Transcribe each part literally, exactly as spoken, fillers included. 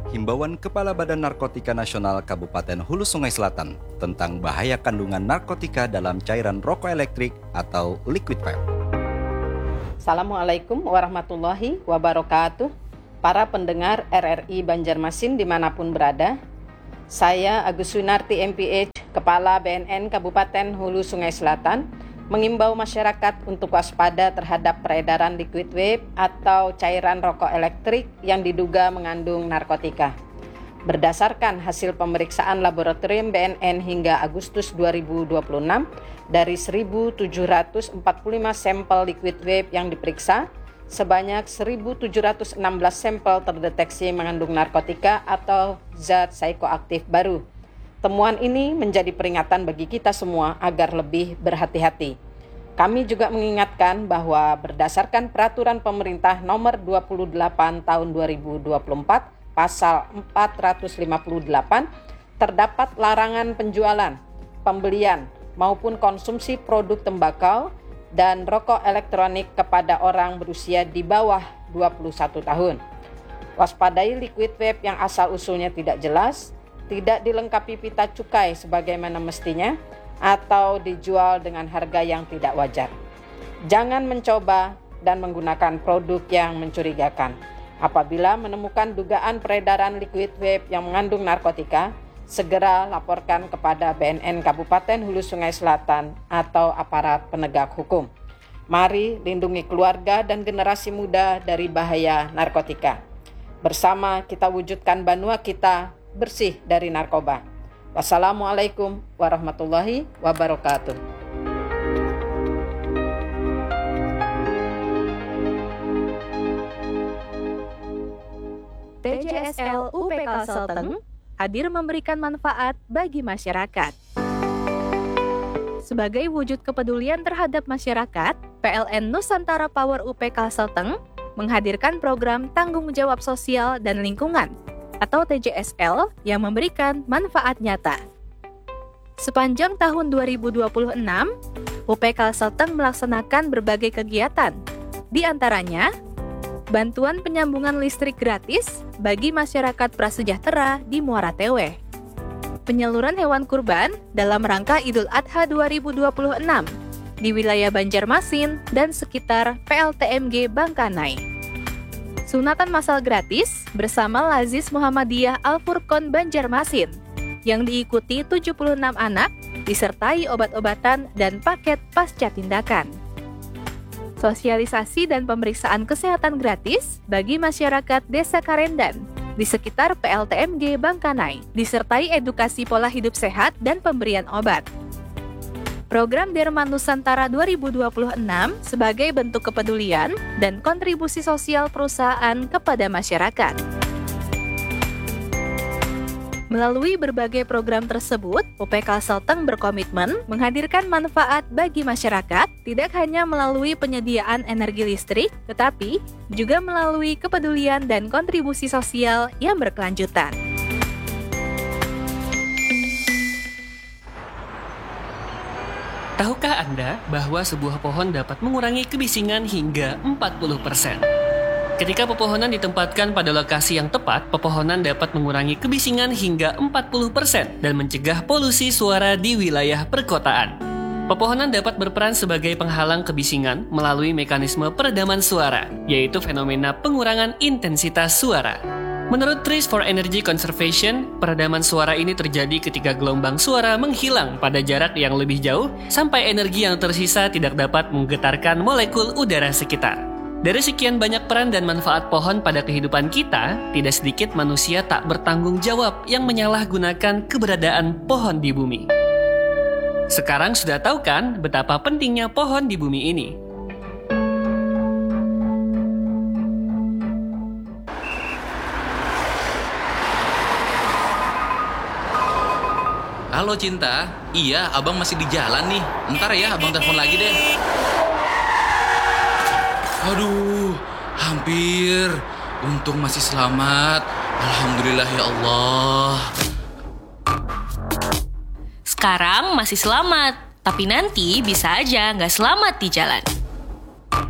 himbauan Kepala Badan Narkotika Nasional Kabupaten Hulu Sungai Selatan tentang bahaya kandungan narkotika dalam cairan rokok elektrik atau liquid vape. Assalamualaikum warahmatullahi wabarakatuh. Para pendengar R R I Banjarmasin dimanapun berada, saya Agus Winarti M P H, Kepala B N N Kabupaten Hulu Sungai Selatan, mengimbau masyarakat untuk waspada terhadap peredaran liquid vape atau cairan rokok elektrik yang diduga mengandung narkotika. Berdasarkan hasil pemeriksaan laboratorium B N N hingga Agustus dua ribu dua puluh enam, dari seribu tujuh ratus empat puluh lima sampel liquid vape yang diperiksa, sebanyak seribu tujuh ratus enam belas sampel terdeteksi mengandung narkotika atau zat psikoaktif baru. Temuan ini menjadi peringatan bagi kita semua agar lebih berhati-hati. Kami juga mengingatkan bahwa berdasarkan peraturan pemerintah nomor dua puluh delapan tahun dua ribu dua puluh empat, pasal empat ratus lima puluh delapan, terdapat larangan penjualan, pembelian, maupun konsumsi produk tembakau dan rokok elektronik kepada orang berusia di bawah dua puluh satu tahun. Waspadai liquid vape yang asal-usulnya tidak jelas, tidak dilengkapi pita cukai sebagaimana mestinya, atau dijual dengan harga yang tidak wajar. Jangan mencoba dan menggunakan produk yang mencurigakan. Apabila menemukan dugaan peredaran liquid vape yang mengandung narkotika, segera laporkan kepada B N N Kabupaten Hulu Sungai Selatan atau aparat penegak hukum. Mari lindungi keluarga dan generasi muda dari bahaya narkotika. Bersama kita wujudkan Banua kita bersih dari narkoba. Wassalamualaikum warahmatullahi wabarakatuh. T J S L U P Kalselteng hadir memberikan manfaat bagi masyarakat. Sebagai wujud kepedulian terhadap masyarakat, P L N Nusantara Power U P Kalselteng menghadirkan program tanggung jawab sosial dan lingkungan atau T J S L yang memberikan manfaat nyata. Sepanjang tahun dua ribu dua puluh enam, U P Kalselteng melaksanakan berbagai kegiatan, di antaranya bantuan penyambungan listrik gratis bagi masyarakat prasejahtera di Muara Tewe, penyaluran hewan kurban dalam rangka Idul Adha dua ribu dua puluh enam di wilayah Banjarmasin dan sekitar P L T M G Bangkanai, sunatan massal gratis bersama Lazis Muhammadiyah Al-Furqon Banjarmasin yang diikuti tujuh puluh enam anak disertai obat-obatan dan paket pasca tindakan. Sosialisasi dan pemeriksaan kesehatan gratis bagi masyarakat Desa Karendan di sekitar P L T M G Bangkanai disertai edukasi pola hidup sehat dan pemberian obat. Program Derman Nusantara dua ribu dua puluh enam sebagai bentuk kepedulian dan kontribusi sosial perusahaan kepada masyarakat. Melalui berbagai program tersebut, U P Kalselteng berkomitmen menghadirkan manfaat bagi masyarakat tidak hanya melalui penyediaan energi listrik, tetapi juga melalui kepedulian dan kontribusi sosial yang berkelanjutan. Tahukah Anda bahwa sebuah pohon dapat mengurangi kebisingan hingga empat puluh persen? Ketika pepohonan ditempatkan pada lokasi yang tepat, pepohonan dapat mengurangi kebisingan hingga empat puluh persen dan mencegah polusi suara di wilayah perkotaan. Pepohonan dapat berperan sebagai penghalang kebisingan melalui mekanisme peredaman suara, yaitu fenomena pengurangan intensitas suara. Menurut Trees for Energy Conservation, peredaman suara ini terjadi ketika gelombang suara menghilang pada jarak yang lebih jauh sampai energi yang tersisa tidak dapat menggetarkan molekul udara sekitar. Dari sekian banyak peran dan manfaat pohon pada kehidupan kita, tidak sedikit manusia tak bertanggung jawab yang menyalahgunakan keberadaan pohon di bumi. Sekarang sudah tahu kan betapa pentingnya pohon di bumi ini? Halo Cinta, iya abang masih di jalan nih. Ntar ya abang telepon lagi deh. Aduh, hampir. Untung masih selamat. Alhamdulillah ya Allah. Sekarang masih selamat, tapi nanti bisa aja nggak selamat di jalan.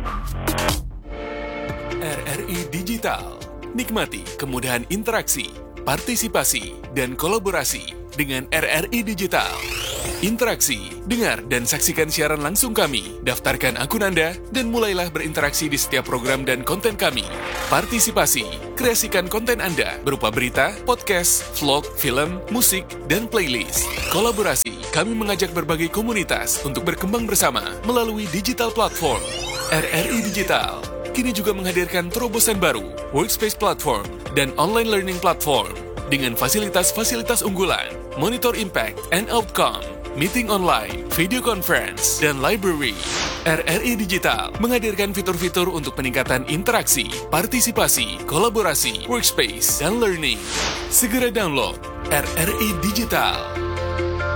R R I Digital. Nikmati kemudahan interaksi, partisipasi, dan kolaborasi dengan R R I Digital. Interaksi, dengar dan saksikan siaran langsung kami, daftarkan akun Anda, dan mulailah berinteraksi di setiap program dan konten kami. Partisipasi, kreasikan konten Anda berupa berita, podcast, vlog, film, musik, dan playlist. Kolaborasi, kami mengajak berbagai komunitas untuk berkembang bersama melalui digital platform. R R I Digital kini juga menghadirkan terobosan baru, workspace platform, dan online learning platform dengan fasilitas-fasilitas unggulan, monitor impact and outcome, meeting online, video conference, dan library. R R I Digital menghadirkan fitur-fitur untuk peningkatan interaksi, partisipasi, kolaborasi, workspace, dan learning. Segera download R R I Digital.